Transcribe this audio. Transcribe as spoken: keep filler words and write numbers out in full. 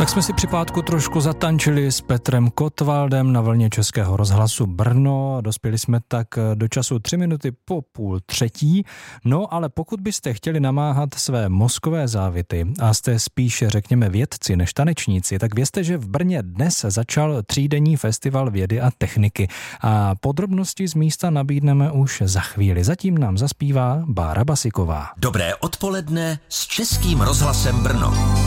Tak jsme si při pátku trošku zatančili s Petrem Kotwaldem na vlně Českého rozhlasu Brno. Dospěli jsme tak do času tři minuty po půl třetí. No ale pokud byste chtěli namáhat své mozkové závity a jste spíše, řekněme, vědci než tanečníci, tak vězte, že v Brně dnes začal třídenní festival vědy a techniky. A podrobnosti z místa nabídneme už za chvíli. Zatím nám zaspívá Bára Basiková. Dobré odpoledne s Českým rozhlasem Brno.